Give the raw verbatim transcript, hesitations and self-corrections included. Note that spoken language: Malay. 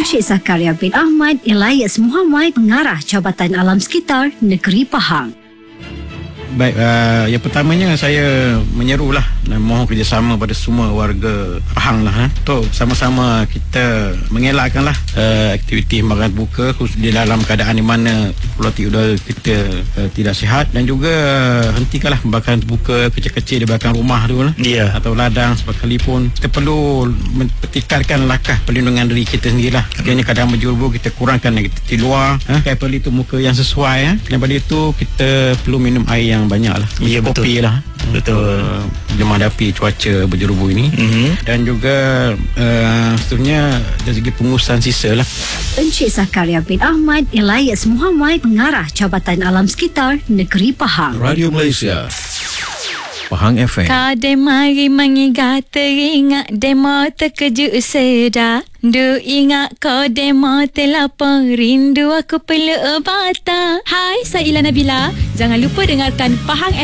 Encik Zakaria bin Ahmad Elias Muhammad, Pengarah Jabatan Alam Sekitar Negeri Pahang. Baik, uh, yang pertamanya saya menyerulah dan mohon kerjasama pada semua warga Pahang lah, eh, untuk sama-sama kita mengelakkanlah uh, aktiviti makan buka khusus di dalam keadaan di mana kualiti udara kita uh, tidak sihat, dan juga uh, hentikanlah makan buka kecil-kecil di belakang rumah tu lah, yeah. atau ladang sekalipun. Kita perlu mentingkatkan langkah perlindungan diri kita sendirilah. Sekiranya keadaan berjuru kita kurangkan aktiviti luar, eh, kain pelitup muka yang sesuai, eh. Daripada itu kita perlu minum air yang banyak lah, ya, kopi betul. lah, betul uh, menghadapi cuaca berjerubu ini, mm-hmm. dan juga uh, seterusnya dari segi pengurusan sisa lah. Encik Zakaria bin Ahmad Elias Muhammad, Pengarah Jabatan Alam Sekitar Negeri Pahang. Radio Malaysia Pahang F M. Kau mari mengingat teringat demo terkejut sedar. Du ingat kau demo telapang rindu aku peluk bata. Hai, saya Ila Nabila. Jangan lupa dengarkan Pahang